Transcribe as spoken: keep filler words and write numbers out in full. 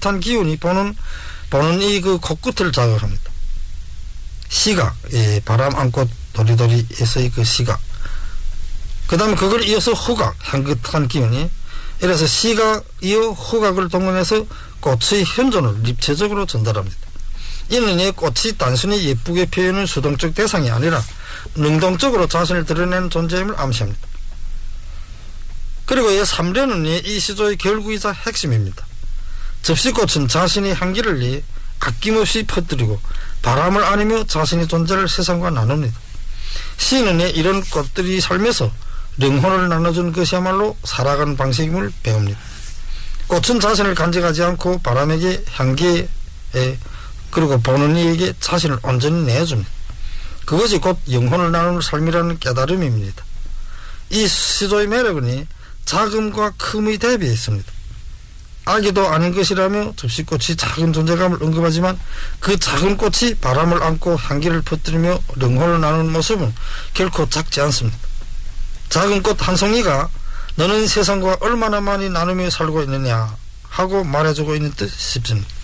향긋한 기운이 보는 보는 이 그 코끝을 자극합니다. 시각, 예, 바람 안고 도리도리에서의 그 시각. 그 다음에 그걸 이어서 후각, 향긋한 기운이. 이래서 시각 이어 후각을 동원해서 꽃의 현존을 입체적으로 전달합니다. 이는 이 꽃이 단순히 예쁘게 표현하는 수동적 대상이 아니라 능동적으로 자신을 드러내는 존재임을 암시합니다. 그리고 이 삼련은 이 시조의 결구이자 핵심입니다. 접시꽃은 자신의 향기를 아낌없이 퍼뜨리고 바람을 안으며 자신의 존재를 세상과 나눕니다. 시인은 이런 꽃들이 살면서 영혼을 나눠준 것이야말로 살아가는 방식임을 배웁니다. 꽃은 자신을 간직하지 않고 바람에게 향기에 그리고 보는 이에게 자신을 온전히 내줍니다. 그것이 곧 영혼을 나누는 삶이라는 깨달음입니다. 이 시조의 매력은 작음과 큼의 대비에 있습니다. 아기도 아닌 것이라며 접시꽃이 작은 존재감을 언급하지만 그 작은 꽃이 바람을 안고 향기를 퍼뜨리며 영혼을 나누는 모습은 결코 작지 않습니다. 작은 꽃 한 송이가 너는 세상과 얼마나 많이 나누며 살고 있느냐 하고 말해주고 있는 듯 싶습니다.